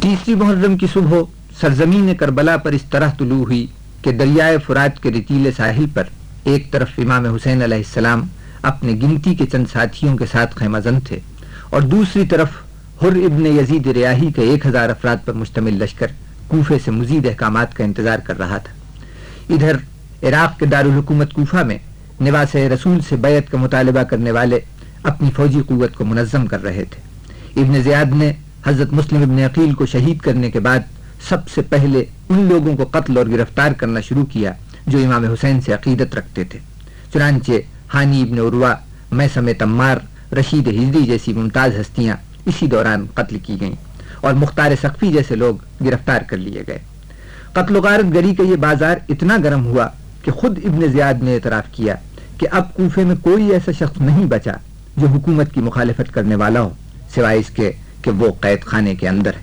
تیسری محرم کی صبح سرزمین کربلا پر اس طرح طلوع ہوئی کہ دریائے فرات کے رتیلے ساحل پر ایک طرف امام حسین علیہ السلام اپنے گنتی کے چند ساتھیوں کے ساتھ خیمہ زن تھے، اور دوسری طرف حر ابن یزید ریاحی کے 1000 افراد پر مشتمل لشکر کوفے سے مزید احکامات کا انتظار کر رہا تھا۔ ادھر عراق کے دارالحکومت کوفہ میں نواس رسول سے بیعت کا مطالبہ کرنے والے اپنی فوجی قوت کو منظم کر رہے تھے۔ ابن زیاد نے حضرت مسلم ابن عقیل کو شہید کرنے کے بعد سب سے پہلے ان لوگوں کو قتل اور گرفتار کرنا شروع کیا جو امام حسین سے عقیدت رکھتے تھے۔ چنانچہ ہانی ابن عروہ، میثم تمار، رشید ہجری جیسی ممتاز ہستیاں اسی دوران قتل کی گئیں اور مختار سقفی جیسے لوگ گرفتار کر لیے گئے۔ قتل و غارت گری کا یہ بازار اتنا گرم ہوا کہ خود ابن زیاد نے اعتراف کیا کہ اب کوفے میں کوئی ایسا شخص نہیں بچا جو حکومت کی مخالفت کرنے والا ہو، سوائے اس کے کہ وہ قید خانے کے اندر ہے۔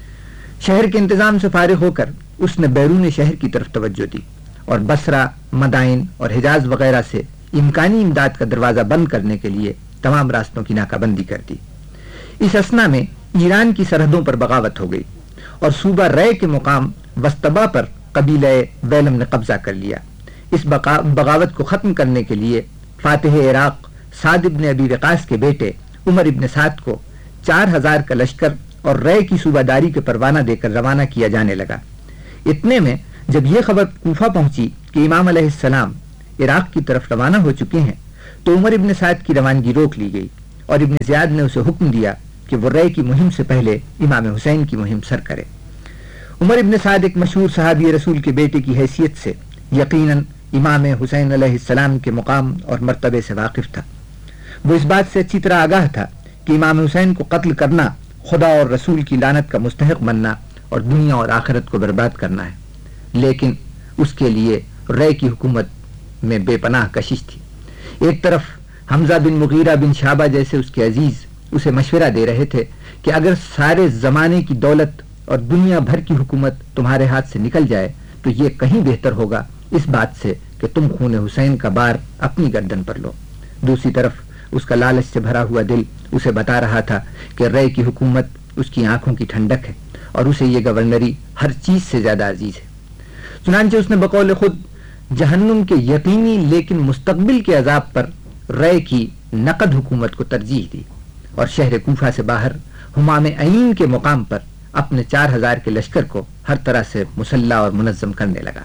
شہر کے انتظام سے فارغ ہو کر اس نے بیرون شہر کی طرف توجہ دی اور بصرہ، مدائن اور حجاز وغیرہ سے امکانی امداد کا دروازہ بند کرنے کے لیے تمام راستوں کی ناکہ بندی کر دی۔ اس اثنا میں ایران کی سرحدوں پر بغاوت ہو گئی اور صوبہ رے کے مقام وسطبہ پر قبیلہ ویلم نے قبضہ کر لیا۔ اس بغاوت کو ختم کرنے کے لیے فاتح عراق سعد ابن ابی وقاص کے بیٹے عمر ابن سعد کو 4000 کا لشکر اور رے کی صوبہ داری کے پروانہ دے کر روانہ کیا جانے لگا۔ اتنے میں جب یہ خبر کوفہ پہنچی کہ امام علیہ السلام عراق کی طرف روانہ ہو چکے ہیں تو عمر ابن سعد کی روانگی روک لی گئی اور ابن زیاد نے اسے حکم دیا کہ وہ رے کی مہم سے پہلے امام حسین کی مہم سر کرے۔ عمر ابن سعد ایک مشہور صحابی رسول کے بیٹے کی حیثیت سے یقیناً امام حسین علیہ السلام کے مقام اور مرتبے سے واقف تھا۔ وہ اس بات سے اچھی طرح آگاہ تھا کہ امام حسین کو قتل کرنا خدا اور رسول کی لعنت کا مستحق بننا اور دنیا اور آخرت کو برباد کرنا ہے، لیکن اس کے لیے رے کی حکومت میں بے پناہ کشش تھی۔ ایک طرف حمزہ بن مغیرہ بن شعبہ جیسے اس کے عزیز اسے مشورہ دے رہے تھے کہ اگر سارے زمانے کی دولت اور دنیا بھر کی حکومت تمہارے ہاتھ سے نکل جائے تو یہ کہیں بہتر ہوگا اس بات سے کہ تم خون حسین کا بار اپنی گردن پر لو۔ دوسری طرف اس کا لالچ سے بھرا ہوا دل اسے بتا رہا تھا کہ رے کی حکومت اس کی آنکھوں کی ٹھنڈک ہے اور اسے یہ گورنری ہر چیز سے زیادہ عزیز ہے۔ چنانچہ اس نے بقول خود جہنم کے یقینی لیکن مستقبل کے عذاب پر رے کی نقد حکومت کو ترجیح دی اور شہر کوفہ سے باہر حمام عین کے مقام پر اپنے 4000 کے لشکر کو ہر طرح سے مسلح اور منظم کرنے لگا۔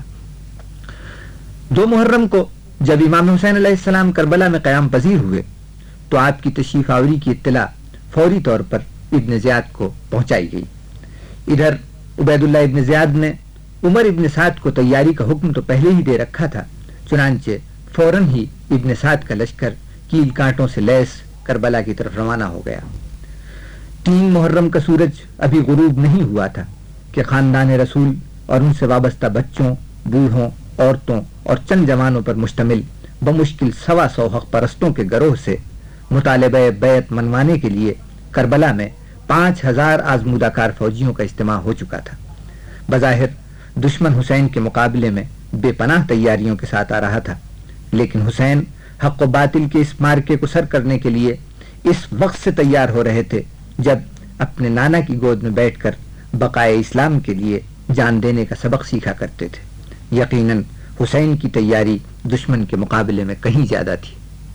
2 محرم کو جب امام حسین علیہ السلام کربلا میں قیام پذیر ہوئے تو آپ کی تشریف آوری کی اطلاع فوری طور پر ابن زیاد کو پہنچائی گئی۔ ادھر عبید اللہ ابن زیاد نے عمر ابن سعد کو تیاری کا حکم تو پہلے ہی دے رکھا تھا، چنانچہ فوراً ہی ابن سعد کا لشکر کیل کانٹوں سے لیس کربلا کی طرف روانہ ہو گیا۔ 3 محرم کا سورج ابھی غروب نہیں ہوا تھا کہ خاندان رسول اور ان سے وابستہ بچوں، بوڑھوں، عورتوں اور چند جوانوں پر مشتمل بمشکل 125 حق پرستوں کے گروہ سے مطالبہ بیعت منوانے کے لیے کربلا میں 5000 آزمودہ کار فوجیوں کا اجتماع ہو چکا تھا۔ بظاہر دشمن حسین کے مقابلے میں بے پناہ تیاریوں کے ساتھ آ رہا تھا، لیکن حسین حق و باطل کے اس مارکے کو سر کرنے کے لیے اس وقت سے تیار ہو رہے تھے جب اپنے نانا کی گود میں بیٹھ کر بقائے اسلام کے لیے جان دینے کا سبق سیکھا کرتے تھے۔ یقیناً حسین کی تیاری دشمن کے مقابلے میں کہیں زیادہ تھی۔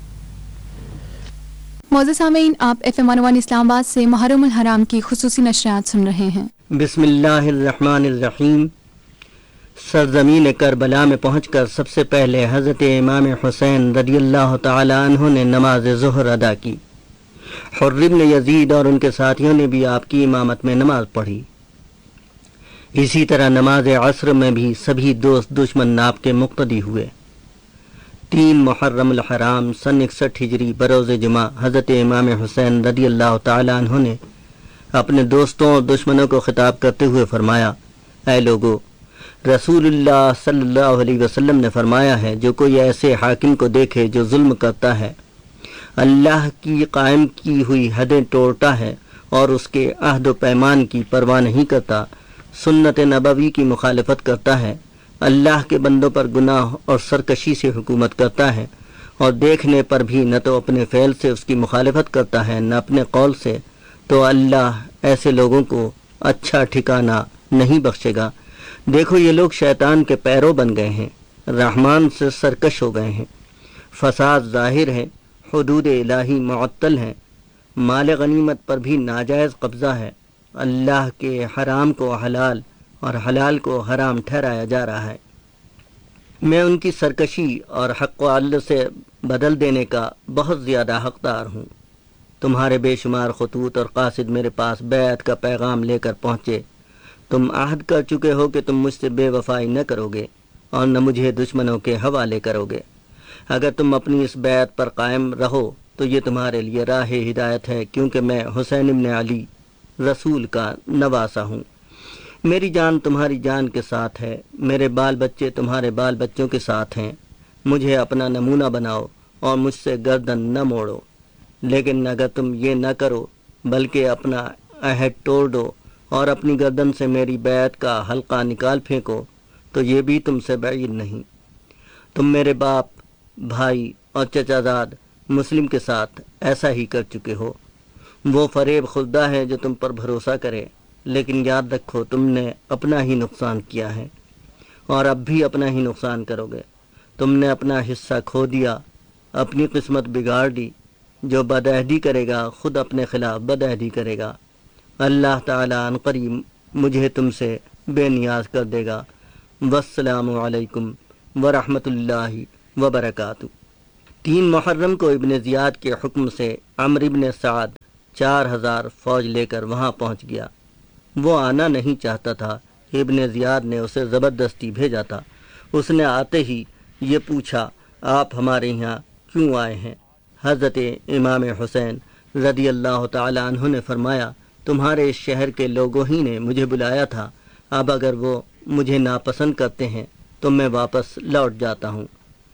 معزز سامعین، آپ FM 101 اسلام آباد سے محرم الحرام کی خصوصی نشریات سن رہے ہیں۔ بسم اللہ الرحمن الرحیم۔ سرزمین کربلا میں پہنچ کر سب سے پہلے حضرت امام حسین رضی اللہ تعالی عنہ نے نماز ظہر ادا کی۔ حر بن یزید اور ان کے ساتھیوں نے بھی آپ کی امامت میں نماز پڑھی۔ اسی طرح نماز عصر میں بھی سبھی دوست دشمن ناپ کے مقتدی ہوئے۔ 3 محرم الحرام سن 61 ہجری بروز جمعہ حضرت امام حسین رضی اللہ تعالی عنہ نے اپنے دوستوں اور دشمنوں کو خطاب کرتے ہوئے فرمایا، اے لوگو، رسول اللہ صلی اللہ علیہ وسلم نے فرمایا ہے، جو کوئی ایسے حاکم کو دیکھے جو ظلم کرتا ہے، اللہ کی قائم کی ہوئی حدیں توڑتا ہے اور اس کے عہد و پیمان کی پرواہ نہیں کرتا، سنت نبوی کی مخالفت کرتا ہے، اللہ کے بندوں پر گناہ اور سرکشی سے حکومت کرتا ہے اور دیکھنے پر بھی نہ تو اپنے فعل سے اس کی مخالفت کرتا ہے نہ اپنے قول سے، تو اللہ ایسے لوگوں کو اچھا ٹھکانہ نہیں بخشے گا۔ دیکھو یہ لوگ شیطان کے پیرو بن گئے ہیں، رحمان سے سرکش ہو گئے ہیں، فساد ظاہر ہے، حدود الہی معطل ہیں، مال غنیمت پر بھی ناجائز قبضہ ہے، اللہ کے حرام کو حلال اور حلال کو حرام ٹھہرایا جا رہا ہے۔ میں ان کی سرکشی اور حق و عدل سے بدل دینے کا بہت زیادہ حقدار ہوں۔ تمہارے بے شمار خطوط اور قاصد میرے پاس بیعت کا پیغام لے کر پہنچے۔ تم عہد کر چکے ہو کہ تم مجھ سے بے وفائی نہ کرو گے اور نہ مجھے دشمنوں کے حوالے کرو گے۔ اگر تم اپنی اس بیعت پر قائم رہو تو یہ تمہارے لیے راہ ہدایت ہے، کیونکہ میں حسین ابن علی رسول کا نواسہ ہوں۔ میری جان تمہاری جان کے ساتھ ہے، میرے بال بچے تمہارے بال بچوں کے ساتھ ہیں۔ مجھے اپنا نمونہ بناؤ اور مجھ سے گردن نہ موڑو، لیکن اگر تم یہ نہ کرو بلکہ اپنا عہد توڑ دو اور اپنی گردن سے میری بیعت کا حلقہ نکال پھینکو تو یہ بھی تم سے بعید نہیں۔ تم میرے باپ، بھائی اور چچا زاد مسلم کے ساتھ ایسا ہی کر چکے ہو۔ وہ فریب خوردہ ہے جو تم پر بھروسہ کرے، لیکن یاد رکھو تم نے اپنا ہی نقصان کیا ہے اور اب بھی اپنا ہی نقصان کرو گے۔ تم نے اپنا حصہ کھو دیا، اپنی قسمت بگاڑ دی۔ جو بدعہدی کرے گا خود اپنے خلاف بدعہدی کرے گا۔ اللہ تعالیٰ عنقریب مجھے تم سے بے نیاز کر دے گا۔ والسلام علیکم ورحمۃ اللہ وبرکاتہ۔ 3 محرم کو ابن زیاد کے حکم سے عمرو ابن سعد 4000 فوج لے کر وہاں پہنچ گیا۔ وہ آنا نہیں چاہتا تھا، ابن زیاد نے اسے زبردستی بھیجا تھا۔ اس نے آتے ہی یہ پوچھا، آپ ہمارے یہاں کیوں آئے ہیں؟ حضرت امام حسین رضی اللہ تعالی عنہ نے فرمایا، تمہارے اس شہر کے لوگوں ہی نے مجھے بلایا تھا، اب اگر وہ مجھے ناپسند کرتے ہیں تو میں واپس لوٹ جاتا ہوں۔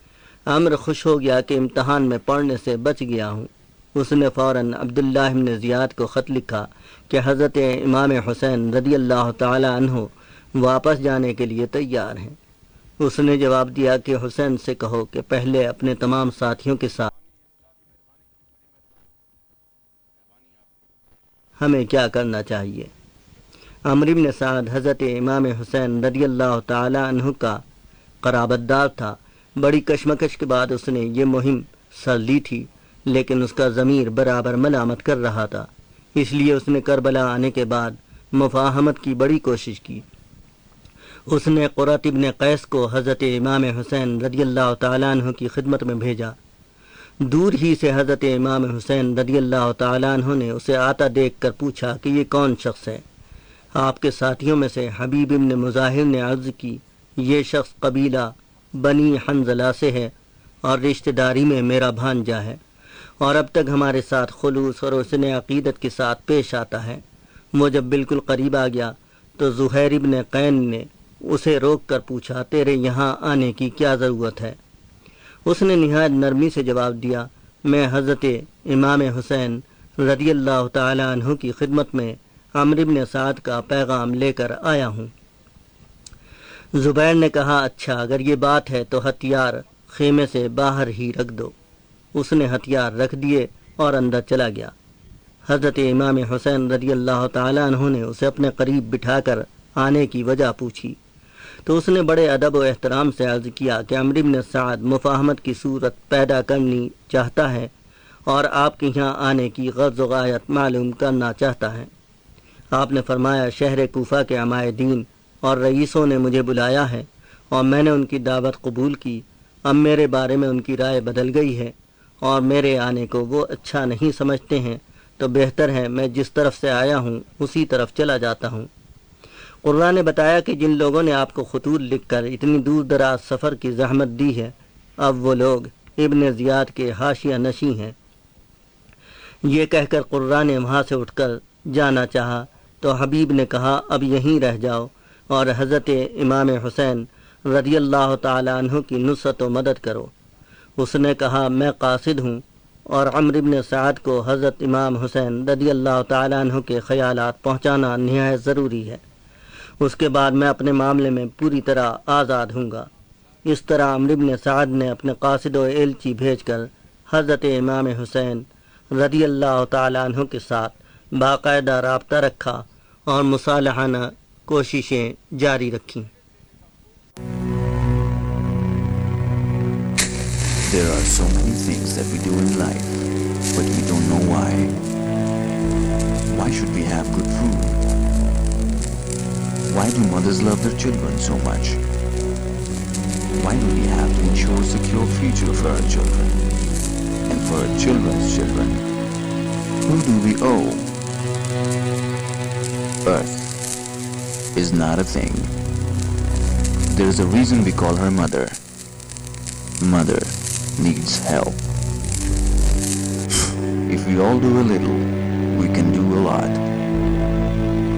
عمرو خوش ہو گیا کہ امتحان میں پڑھنے سے بچ گیا ہوں۔ اس نے فوراً عبداللہ بن زیاد کو خط لکھا کہ حضرت امام حسین رضی اللہ تعالی عنہ واپس جانے کے لیے تیار ہیں۔ اس نے جواب دیا کہ حسین سے کہو کہ پہلے اپنے تمام ساتھیوں کے ساتھ ہمیں کیا کرنا چاہیے۔ عمرو بن سعد حضرت امام حسین رضی اللہ تعالی عنہ کا قرابت دار تھا۔ بڑی کشمکش کے بعد اس نے یہ مہم سر لی تھی، لیکن اس کا ضمیر برابر ملامت کر رہا تھا، اس لیے اس نے کربلا آنے کے بعد مفاہمت کی بڑی کوشش کی۔ اس نے قرۃ ابن قیس کو حضرت امام حسین رضی اللہ تعالیٰ عنہ کی خدمت میں بھیجا۔ دور ہی سے حضرت امام حسین رضی اللہ تعالیٰ عنہ نے اسے آتا دیکھ کر پوچھا کہ یہ کون شخص ہے؟ آپ کے ساتھیوں میں سے حبیب ابن مظاہر نے عرض کی، یہ شخص قبیلہ بنی حنظلہ سے ہے اور رشتہ داری میں میرا بھانجا ہے، اور اب تک ہمارے ساتھ خلوص اور حسن عقیدت کے ساتھ پیش آتا ہے۔ وہ جب بالکل قریب آ گیا تو زہیر ابن قین نے اسے روک کر پوچھا، تیرے یہاں آنے کی کیا ضرورت ہے؟ اس نے نہایت نرمی سے جواب دیا، میں حضرت امام حسین رضی اللہ تعالی عنہ کی خدمت میں عمرو بن سعد کا پیغام لے کر آیا ہوں۔ زبیر نے کہا، اچھا اگر یہ بات ہے تو ہتھیار خیمے سے باہر ہی رکھ دو۔ اس نے ہتھیار رکھ دیے اور اندر چلا گیا۔ حضرت امام حسین رضی اللہ تعالی عنہ نے اسے اپنے قریب بٹھا کر آنے کی وجہ پوچھی تو اس نے بڑے ادب و احترام سے عرض کیا کہ عمرو بن سعد مفاہمت کی صورت پیدا کرنی چاہتا ہے اور آپ کے یہاں آنے کی غرض و غایت معلوم کرنا چاہتا ہے۔ آپ نے فرمایا، شہر کوفہ کے عمائے دین اور رئیسوں نے مجھے بلایا ہے اور میں نے ان کی دعوت قبول کی۔ اب میرے بارے میں ان کی رائے بدل گئی ہے اور میرے آنے کو وہ اچھا نہیں سمجھتے ہیں، تو بہتر ہے میں جس طرف سے آیا ہوں اسی طرف چلا جاتا ہوں۔ قرآن نے بتایا کہ جن لوگوں نے آپ کو خطوط لکھ کر اتنی دور دراز سفر کی زحمت دی ہے، اب وہ لوگ ابن زیاد کے حاشیہ نشیں ہیں۔ یہ کہہ کر قرآن نے وہاں سے اٹھ کر جانا چاہا تو حبیب نے کہا، اب یہیں رہ جاؤ اور حضرت امام حسین رضی اللہ تعالی عنہ کی نصرت و مدد کرو۔ اس نے کہا، میں قاصد ہوں اور عمرو بن سعد کو حضرت امام حسین رضی اللہ تعالی عنہ کے خیالات پہنچانا نہایت ضروری ہے، اس کے بعد میں اپنے معاملے میں پوری طرح آزاد ہوں گا۔ اس طرح عمرو بن سعد نے اپنے قاصد و ایلچی بھیج کر حضرت امام حسین رضی اللہ تعالی عنہ کے ساتھ باقاعدہ رابطہ رکھا और मुसालहाना कोशिशें जारी रखीं। There are so many things that we do in life, but we don't know why. Why should we have good food? Why do mothers love their children so much? Why do we have to ensure a secure future for our children? And for our children's children? Who do we owe? Earth is not a thing. There is a reason we call her mother. Mother needs help. If we all do a little, we can do a lot.